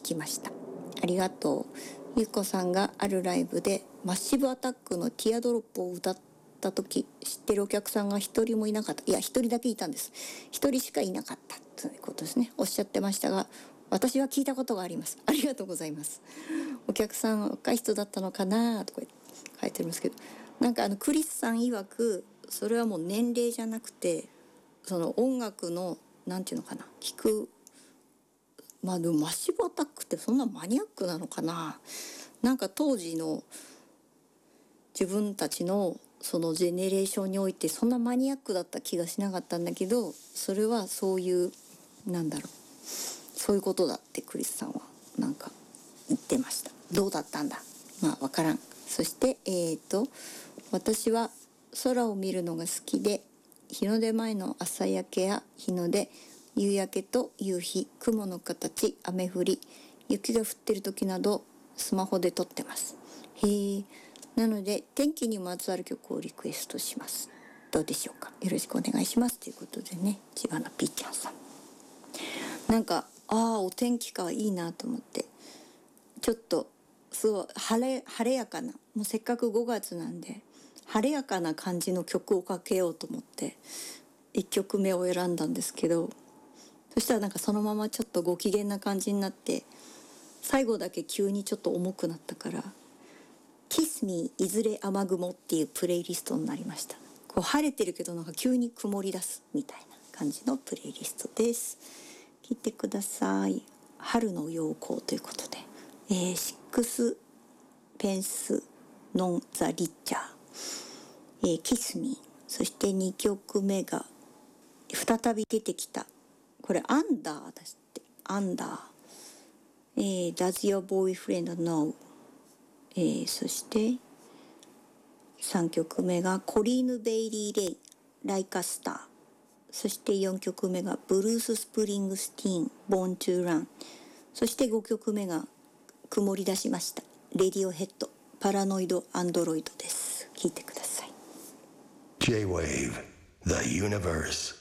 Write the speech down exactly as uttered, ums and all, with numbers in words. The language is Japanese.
きました。ありがとう。ゆうこさんがあるライブでマッシブアタックのティアドロップを歌った時、知ってるお客さんが一人もいなかった。いや、一人だけいたんです。一人しかいなかったということですね。おっしゃってましたが、私は聞いたことがあります。ありがとうございます。お客さん若い人だったのかなとか書いてありますけど、なんかあのクリスさん曰く、それはもう年齢じゃなくて、その音楽のなんていうのかな、聞く、まあでもマッシブアタックってそんなマニアックなのかな。なんか当時の自分たちのそのジェネレーションにおいてそんなマニアックだった気がしなかったんだけど、それはそういうなんだろう、そういうことだってクリスさんはなんか言ってました。どうだったんだ、まあわからん。そしてえーと私は空を見るのが好きで、日の出前の朝焼けや日の出、夕焼けと夕日、雲の形、雨降り、雪が降ってる時などスマホで撮ってます。へえ。なので天気にまつわる曲をリクエストします。どうでしょうか。よろしくお願いしますということでね、千葉のピーちゃんさん、なんかああお天気かいいなと思って、ちょっとすごい晴れ晴れやかな、もうせっかくごがつなんで晴れやかな感じの曲をかけようと思っていっきょくめを選んだんですけど、そしたらなんかそのままちょっとご機嫌な感じになって、最後だけ急にちょっと重くなったから「Kiss Me いずれ雨雲」っていうプレイリストになりました。こう晴れてるけどなんか急に曇り出すみたいな感じのプレイリストです。聞いてください。春の陽光ということで、えー、シックスペンスノンザリッチャー、えー、キスミー。そしてにきょくめが再び出てきた、これアンダーだって、アンダー、えー、Does your boyfriend know、えー、そしてさんきょくめがコリーヌ・ベイリー・レイ、Like a Star。そしてよんきょくめがブルース・スプリングスティーン、Born to Run。そしてごきょくめが曇り出しました、レディオヘッド、パラノイド・アンドロイドです。聞いてください。 J-Wave The Universe